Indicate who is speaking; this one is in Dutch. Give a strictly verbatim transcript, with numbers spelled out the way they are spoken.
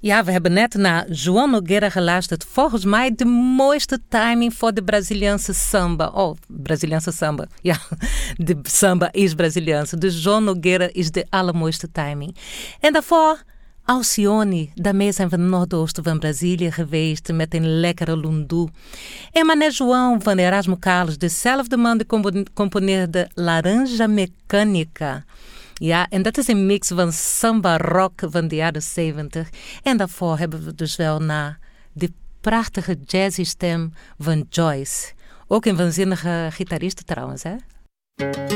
Speaker 1: Ja, we hebben net naar João Nogueira geluisterd. Volgens mij de mooiste timing voor de Braziliaanse samba. Oh, Braziliaanse samba. Ja, de samba is Braziliaans. Dus João Nogueira is de allermooiste timing. En daarvoor Alcione. Daarmee zijn we in het noordoosten van Brazilië geweest met een lekkere lundu. En Mané João van Erasmo Carlos, dezelfde man die compo- componeerde Laranja Mecânica. Ja, en dat is een mix van samba-rock van de jaren zeventig. En daarvoor hebben we dus wel naar de prachtige jazzy stem van Joyce. Ook een waanzinnige gitariste trouwens, hè?